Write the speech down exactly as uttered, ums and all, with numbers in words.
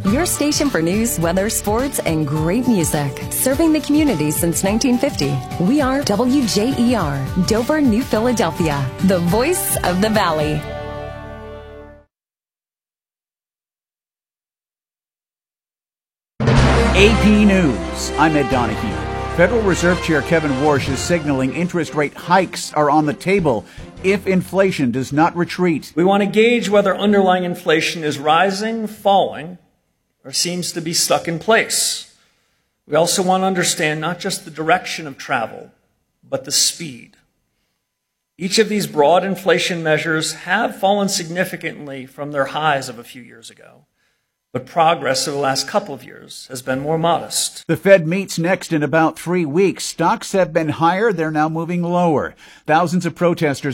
your station for news, weather, sports, and great music. Serving the community since nineteen fifty. We are W J E R, Dover, New Philadelphia, the voice of the Valley. A P News. I'm Ed Donahue. Federal Reserve Chair Kevin Warsh is signaling interest rate hikes are on the table if inflation does not retreat. We want to gauge whether underlying inflation is rising, falling, or seems to be stuck in place. We also want to understand not just the direction of travel, but the speed. Each of these broad inflation measures have fallen significantly from their highs of a few years ago. But progress over the last couple of years has been more modest. The Fed meets next in about three weeks. Stocks have been higher. They're now moving lower. Thousands of protesters